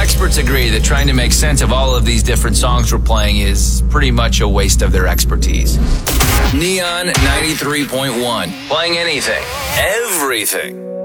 Experts agree that trying to make sense of all of these different songs we're playing is pretty much a waste of their expertise. Neon 93.1. Playing anything, everything.